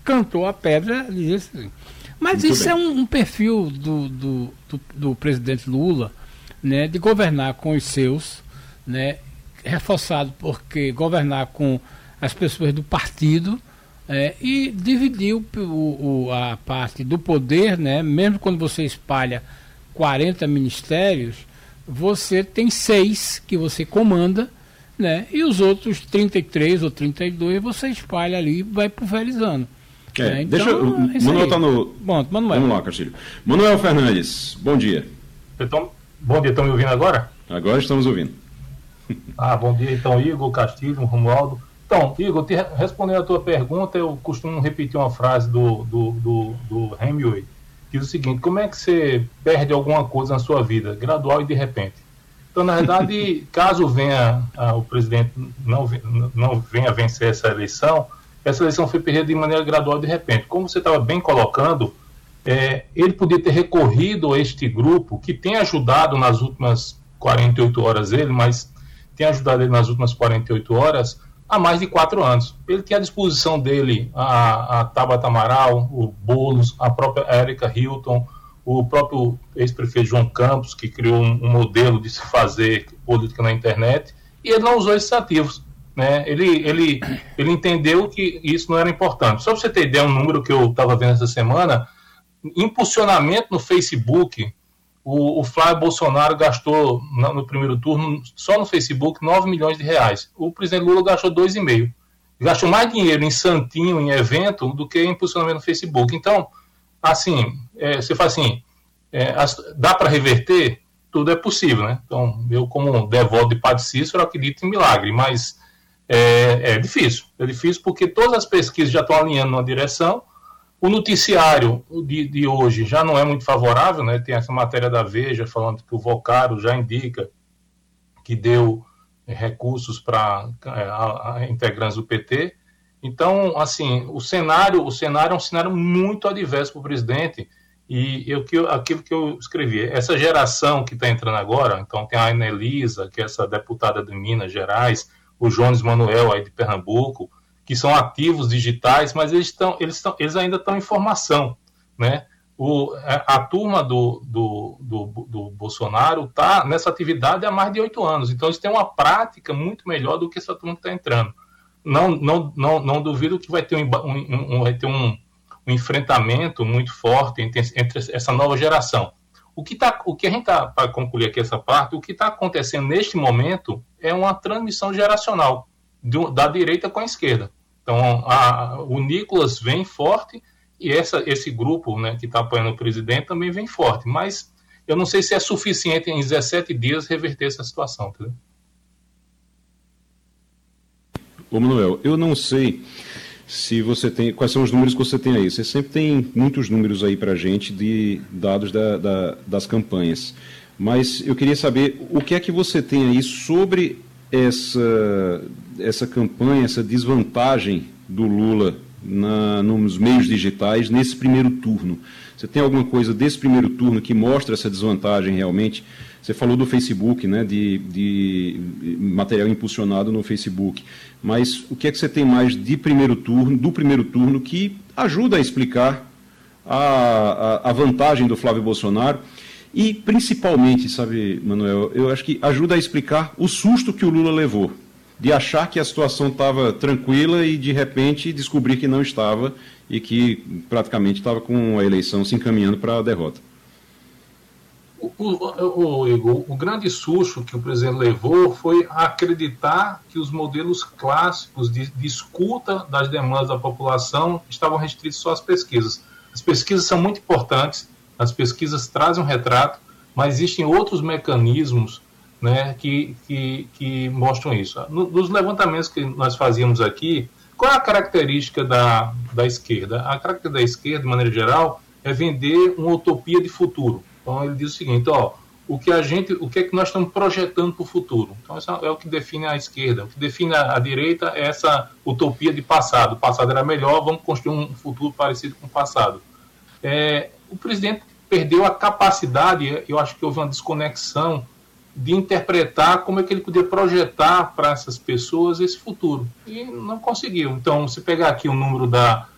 cantou a pedra, dizia assim. Mas Muito isso bem. é um perfil do presidente Lula, né, de governar com os seus, né, reforçado porque governar com as pessoas do partido, e dividir a parte do poder, né, mesmo quando você espalha 40 ministérios, você tem 6 que você comanda, né, e os outros 33 ou 32 você espalha ali e vai pulverizando. Então, Manuel está no... Bom, Manuel. Vamos lá, Castilho. Manuel Fernandes, bom dia. Bom dia, estão me ouvindo agora? Agora estamos ouvindo. Bom dia, então, Igor, Castilho, Romualdo. Então, Igor, respondendo a tua pergunta, eu costumo repetir uma frase do Hemingway, que diz o seguinte: como é que você perde alguma coisa na sua vida? Gradual e de repente. Então, na verdade, caso venha o presidente não venha vencer essa eleição foi perdida de maneira gradual e de repente. Como você estava bem colocando, ele podia ter recorrido a este grupo, que tem ajudado nas últimas 48 horas mas tem ajudado ele nas últimas 48 horas há mais de 4 anos. Ele tem à disposição dele a Tabata Amaral, o Boulos, a própria Érica Hilton, o próprio ex-prefeito João Campos, que criou um modelo de se fazer política na internet, e ele não usou esses ativos. Né? Ele entendeu que isso não era importante. Só para você ter ideia, um número que eu estava vendo essa semana, impulsionamento no Facebook, o Flávio Bolsonaro gastou no primeiro turno, só no Facebook, 9 milhões de reais. O presidente Lula gastou 2,5. Gastou mais dinheiro em santinho, em evento, do que em impulsionamento no Facebook. Então, assim, você fala assim, dá para reverter? Tudo é possível, né? Então, eu, como devoto de Padre Cícero, acredito em milagre, mas é difícil. É difícil porque todas as pesquisas já estão alinhando numa direção. O noticiário de hoje já não é muito favorável, né? Tem essa matéria da Veja falando que o Vocaro já indica que deu recursos para integrantes do PT. Então, assim, o cenário é um cenário muito adverso para o presidente. E aquilo que eu escrevi, essa geração que está entrando agora, então tem a Ana Elisa, que é essa deputada de Minas Gerais, o Jones Manuel aí de Pernambuco, que são ativos digitais, mas eles ainda estão em formação, né? A turma do Bolsonaro está nessa atividade há mais de 8 anos, então eles têm uma prática muito melhor do que essa turma que está entrando. Não duvido que vai ter um enfrentamento muito forte entre essa nova geração. O que a gente está, para concluir aqui essa parte, o que está acontecendo neste momento é uma transmissão geracional da direita com a esquerda. Então, o Nicolas vem forte e esse grupo, né, que está apoiando o presidente também vem forte. Mas eu não sei se é suficiente em 17 dias reverter essa situação. Entendeu? Ô Manuel, eu não sei se você tem, quais são os números que você tem aí. Você sempre tem muitos números aí para a gente de dados das campanhas. Mas eu queria saber o que é que você tem aí sobre essa campanha, essa desvantagem do Lula nos meios digitais nesse primeiro turno. Você tem alguma coisa desse primeiro turno que mostra essa desvantagem realmente? Você falou do Facebook, né, de material impulsionado no Facebook, mas o que é que você tem mais do primeiro turno que ajuda a explicar a vantagem do Flávio Bolsonaro e, principalmente, sabe, Manuel, eu acho que ajuda a explicar o susto que o Lula levou, de achar que a situação estava tranquila e, de repente, descobrir que não estava e que praticamente estava com a eleição se encaminhando para a derrota. Igor, o grande susto que o presidente levou foi acreditar que os modelos clássicos de escuta das demandas da população estavam restritos só às pesquisas. As pesquisas são muito importantes, as pesquisas trazem um retrato, mas existem outros mecanismos, né, que mostram isso. Nos levantamentos que nós fazíamos aqui, qual é a característica da esquerda? A característica da esquerda, de maneira geral, é vender uma utopia de futuro. Então ele diz o seguinte, o que é que nós estamos projetando para o futuro? Então isso é o que define a esquerda. O que define a direita é essa utopia de passado. O passado era melhor, vamos construir um futuro parecido com o passado. O presidente perdeu a capacidade, eu acho que houve uma desconexão de interpretar como é que ele podia projetar para essas pessoas esse futuro. E não conseguiu. Então, se pegar aqui o número da